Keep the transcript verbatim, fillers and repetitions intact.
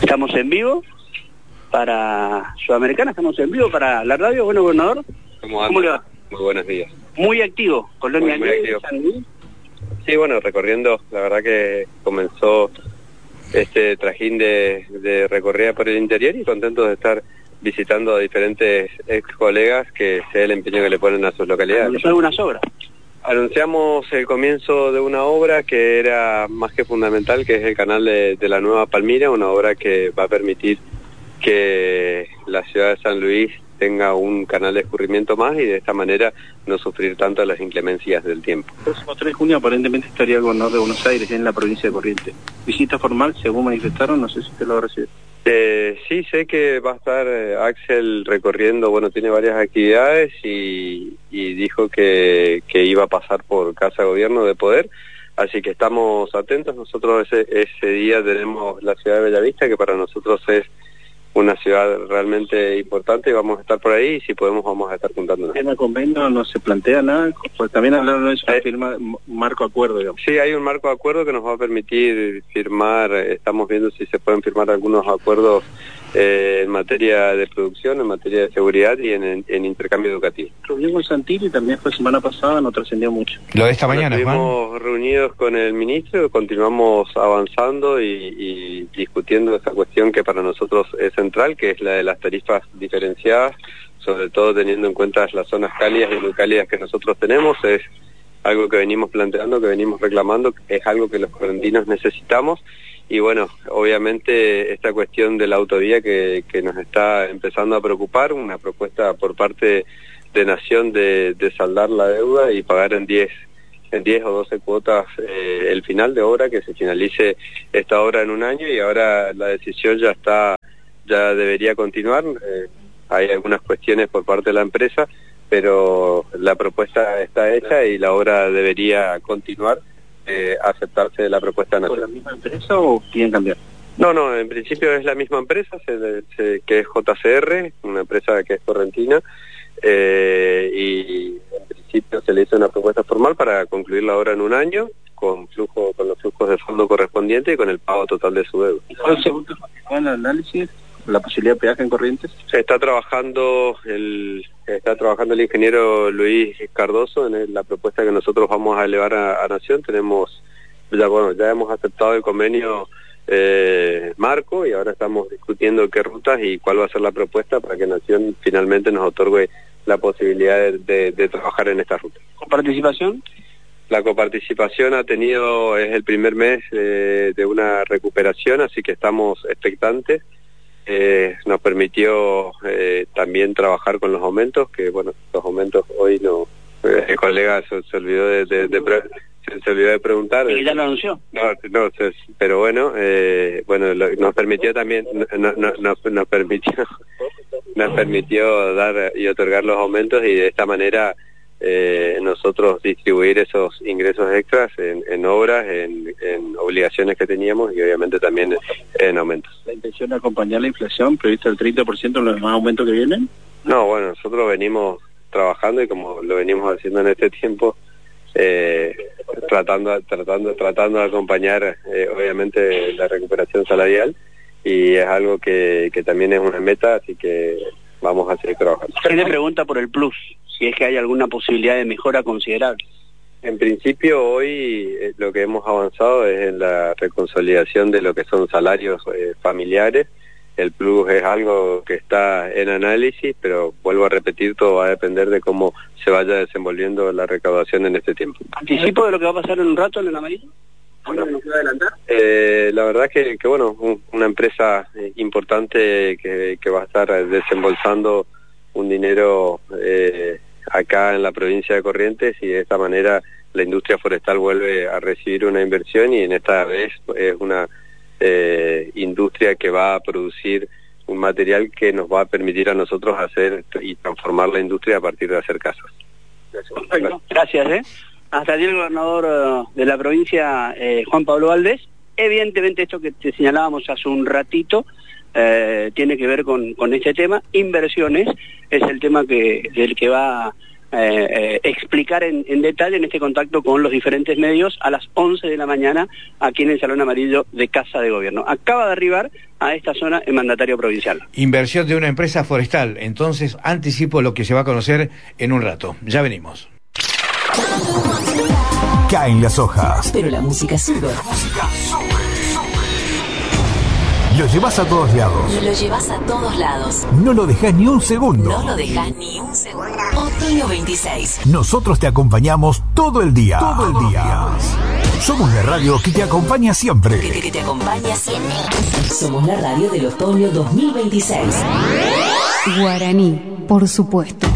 Estamos en vivo para Sudamericana, estamos en vivo para la radio. Bueno, gobernador, ¿cómo, ¿cómo le va? Muy buenos días. Muy activo, Colonia muy, muy activo. San Luis. Sí, bueno, recorriendo, la verdad que comenzó este trajín de, de recorrida por el interior y contentos de estar visitando a diferentes ex colegas que sé el empeño que le ponen a sus localidades. ¿Son algunas obras? Anunciamos el comienzo de una obra que era más que fundamental, que es el canal de, de la Nueva Palmira, una obra que va a permitir que la ciudad de San Luis tenga un canal de escurrimiento más y de esta manera no sufrir tanto las inclemencias del tiempo. El próximo tres de junio aparentemente estaría el gobernador de Buenos Aires en la provincia de Corrientes. Visita formal, según manifestaron, no sé si usted lo recibe. Eh, sí, sé que va a estar eh, Axel recorriendo, bueno, tiene varias actividades y, y dijo que, que iba a pasar por Casa Gobierno de Poder, así que estamos atentos. Nosotros ese, ese día tenemos la ciudad de Bellavista, que para nosotros es una ciudad realmente importante y vamos a estar por ahí y si podemos vamos a estar juntándonos. ¿En el convenio no se plantea nada? Pues también hablaron de eso, eh, firma marco acuerdo, digamos. Sí, hay un marco de acuerdo que nos va a permitir firmar, estamos viendo si se pueden firmar algunos acuerdos eh, en materia de producción, en materia de seguridad y en, en, en intercambio educativo. Reunión con Santilli también fue semana pasada, no trascendió mucho. Lo de esta mañana, Juan. Estuvimos reunidos con el ministro, continuamos avanzando y, y discutiendo esta cuestión que para nosotros es central, que es la de las tarifas diferenciadas, sobre todo teniendo en cuenta las zonas cálidas y muy cálidas que nosotros tenemos. Es algo que venimos planteando, que venimos reclamando, es algo que los correntinos necesitamos. Y bueno, obviamente esta cuestión de la autovía que, que nos está empezando a preocupar, una propuesta por parte de Nación de, de saldar la deuda y pagar en diez en diez o doce cuotas eh, el final de obra, que se finalice esta obra en un año y ahora la decisión ya está, ya debería continuar. Eh, hay algunas cuestiones por parte de la empresa, pero la propuesta está hecha y la obra debería continuar. Eh, aceptarse de la propuesta nacional. ¿Con la misma empresa o quieren cambiar? No, no, en principio es la misma empresa, se, se, que es J C R, una empresa que es correntina, eh, y en principio se le hizo una propuesta formal para concluir la obra en un año, con flujo, con los flujos de fondo correspondientes y con el pago total de su deuda. ¿Y cuál segundo el análisis? ¿La posibilidad de peaje en Corrientes? Se está trabajando el está trabajando el ingeniero Luis Cardoso en el, la propuesta que nosotros vamos a elevar a, a Nación. Tenemos ya bueno ya hemos aceptado el convenio eh, marco y ahora estamos discutiendo qué rutas y cuál va a ser la propuesta para que Nación finalmente nos otorgue la posibilidad de, de, de trabajar en esta ruta. ¿Con participación? La coparticipación ha tenido, es el primer mes eh, de una recuperación, así que estamos expectantes. Eh, nos permitió eh, también trabajar con los aumentos, que bueno, los aumentos hoy no, eh, el colega se, se olvidó de, de, de pre, se, se olvidó de preguntar. ¿Y ya lo anunció? No, no, se, pero bueno, eh, bueno, lo, nos permitió también, no, no, no, nos permitió, nos permitió dar y otorgar los aumentos y de esta manera eh, nosotros distribuir esos ingresos extras en, en obras, en, en obligaciones que teníamos y obviamente también en aumentos. ¿La intención de acompañar la inflación prevista el treinta por ciento en los demás aumentos que vienen? No, bueno, nosotros venimos trabajando y como lo venimos haciendo en este tiempo, eh, tratando, tratando, tratando de acompañar eh, obviamente la recuperación salarial y es algo que, que también es una meta, así que vamos a seguir trabajando. Usted le pregunta por el plus, si es que hay alguna posibilidad de mejora considerable. En principio hoy eh, lo que hemos avanzado es en la reconsolidación de lo que son salarios eh, familiares. El plus es algo que está en análisis, pero vuelvo a repetir, todo va a depender de cómo se vaya desenvolviendo la recaudación en este tiempo. ¿Anticipo de lo que va a pasar en un rato en el amarillo? Bueno, ¿nos puede adelantar? Eh, la verdad que, que bueno, un, una empresa eh, importante que, que va a estar desembolsando un dinero eh, acá en la provincia de Corrientes y de esta manera la industria forestal vuelve a recibir una inversión y en esta vez es una eh, industria que va a producir un material que nos va a permitir a nosotros hacer y transformar la industria a partir de hacer casas. Gracias, Gracias ¿eh? Hasta allí el gobernador uh, de la provincia, eh, Juan Pablo Valdés. Evidentemente esto que te señalábamos hace un ratito eh, tiene que ver con, con este tema. Inversiones es el tema que del que va eh, eh, explicar en, en detalle en este contacto con los diferentes medios a las once de la mañana aquí en el Salón Amarillo de Casa de Gobierno. Acaba de arribar a esta zona el mandatario provincial. Inversión de una empresa forestal, entonces anticipo lo que se va a conocer en un rato. Ya venimos. Caen las hojas, pero la música sube. La música sube, sube. Lo llevas a todos lados. Lo llevas a todos lados. No lo dejas ni un segundo. No lo dejas ni un segundo. Otoño veintiséis. Nosotros te acompañamos todo el día. Todo el día. Somos la radio que te acompaña siempre. Que te, que te acompaña siempre. Somos la radio del otoño dos mil veintiséis. Guaraní, por supuesto.